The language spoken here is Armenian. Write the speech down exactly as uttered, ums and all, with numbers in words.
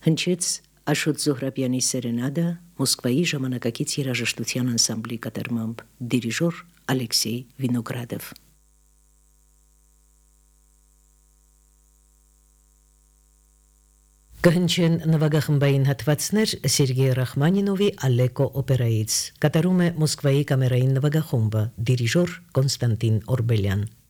Հնչեց Աշոտ Զոհրաբյանի սերենադը Մոսկվայի ժամանակակից երաժշտության անսամբլի կատարմամբ, դիրիժոր Ալեքսեյ Վինոգրադով։ Կհնչեն նվագախմբային հատվածներ Սերգեյ Ռախմանինովի Ալեկո օպերայից, կատարում է Մոսկվայի կամերային նվագախումբը, դիրիժոր Կոնստանտին Օրբելյան։